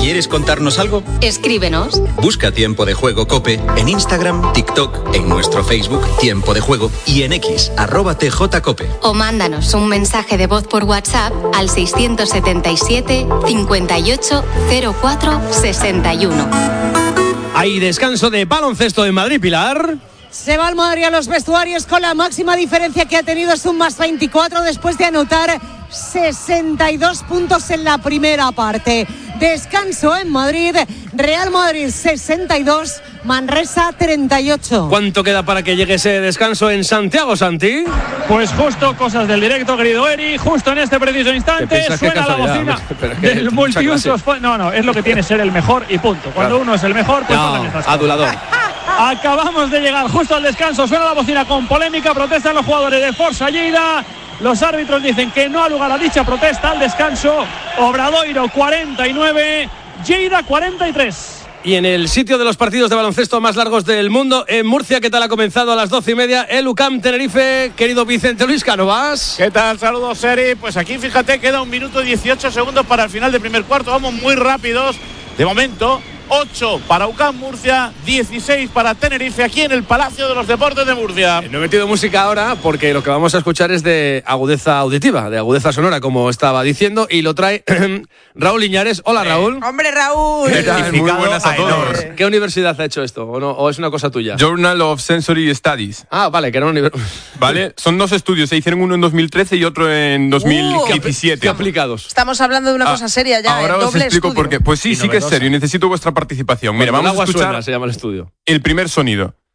¿Quieres contarnos algo? Escríbenos. Busca Tiempo de Juego COPE en Instagram, TikTok, en nuestro Facebook Tiempo de Juego y en X @TJCope. O mándanos un mensaje de voz por WhatsApp al 677 58 04 61. Hay descanso de baloncesto en Madrid, Pilar. Se va el Madrid a los vestuarios con la máxima diferencia que ha tenido, es un +24 después de anotar 62 puntos en la primera parte. Descanso en Madrid, Real Madrid 62, Manresa 38. ¿Cuánto queda para que llegue ese descanso en Santiago, Santi? Pues justo, cosas del directo, querido Eri, justo en este preciso instante suena la bocina del multiusos. No, es lo que tiene ser el mejor y punto. Cuando uno es el mejor, pues no, adulador. Acabamos de llegar justo al descanso, suena la bocina con polémica, protestan los jugadores de Forza Lleida. Los árbitros dicen que no ha lugar a dicha protesta. Al descanso, Obradoiro 49, Lleida 43. Y en el sitio de los partidos de baloncesto más largos del mundo, en Murcia, ¿qué tal ha comenzado a las 12:30? El UCAM Tenerife, querido Vicente Luis Cánovas. ¿Qué tal? Saludos, Seri. Pues aquí, fíjate, queda 1 minuto 18 segundos para el final del primer cuarto. Vamos muy rápidos. De momento, 8 para UCAM Murcia, 16 para Tenerife, aquí en el Palacio de los Deportes de Murcia. No he metido música ahora porque lo que vamos a escuchar es de agudeza auditiva, de agudeza sonora, como estaba diciendo, y lo trae Raúl Iñares. Hola, Raúl. Hombre, Raúl. ¿Qué tal? Muy buenas a todos. ¿Qué universidad ha hecho esto? ¿O es una cosa tuya? Journal of Sensory Studies. Ah, vale, que era una universidad. Vale, son 2 estudios, se hicieron uno en 2013 y otro en 2017. ¿Qué aplicados? Estamos hablando de una cosa seria ya. Ahora os explico por qué. Pues sí que es serio, necesito vuestra participación. Mira, vamos a escuchar se llama el estudio. El primer sonido.